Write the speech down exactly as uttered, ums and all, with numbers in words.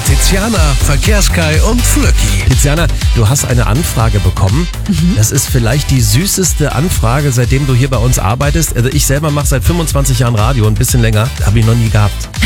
mit Tiziana, Verkehrskai und Flöcki. Tiziana, du hast eine Anfrage bekommen. Mhm. Das ist vielleicht die süßeste Anfrage, seitdem du hier bei uns arbeitest. Also ich selber mache seit fünfundzwanzig Jahren Radio, ein bisschen länger, habe ich noch nie gehabt.